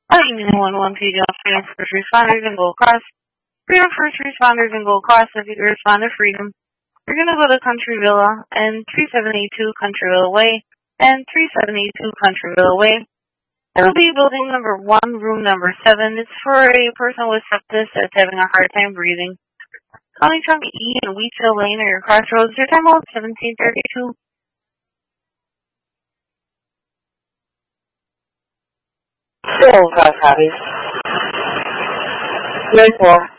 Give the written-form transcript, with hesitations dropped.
Calling 911 PJ Freedom First Responders and Gold Cross. Freedom First Responders and Gold Cross, if you respond to Freedom, you're going to go to Country Villa and 3782 Country Villa Way and 3782 Country Villa Way. It'll be building number 1, room number 7. It's for a person with sepsis that's having a hard time breathing. Calling from E and Wheatville Lane or Crossroads, your time out 1732. Still copy. 94.